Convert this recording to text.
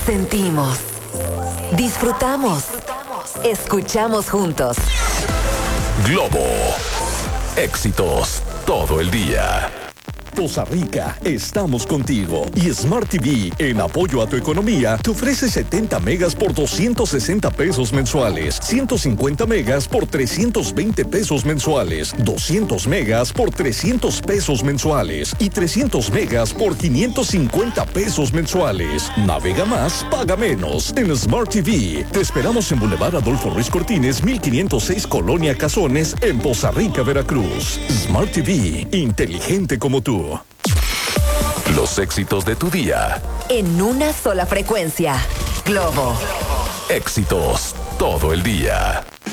Sentimos, disfrutamos, escuchamos juntos. Globo. Éxitos todo el día. Poza Rica, estamos contigo. Y Smart TV, en apoyo a tu economía, te ofrece 70 megas por 260 pesos mensuales, 150 megas por 320 pesos mensuales, 200 megas por 300 pesos mensuales y 300 megas por 550 pesos mensuales. Navega más, paga menos. En Smart TV, te esperamos en Boulevard Adolfo Ruiz Cortines, 1506 Colonia Cazones, en Poza Rica, Veracruz. Smart TV, inteligente como tú. Los éxitos de tu día. En una sola frecuencia. Globo. Éxitos todo el día.